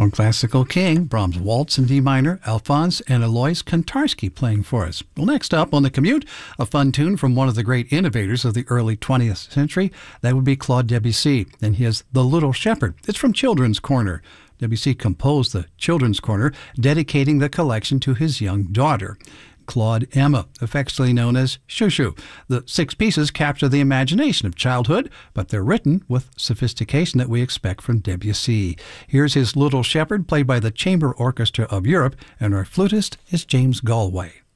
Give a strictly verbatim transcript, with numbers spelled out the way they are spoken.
From Classical King, Brahms' Waltz in D minor, Alphonse and Alois Kontarski playing for us. Well, next up on The Commute, a fun tune from one of the great innovators of the early twentieth century. That would be Claude Debussy, and his The Little Shepherd. It's from Children's Corner. Debussy composed the Children's Corner, dedicating the collection to his young daughter, Claude Emma, affectionately known as Chouchou. The six pieces capture the imagination of childhood, but they're written with sophistication that we expect from Debussy. Here's his Little Shepherd, played by the Chamber Orchestra of Europe, and our flutist is James Galway.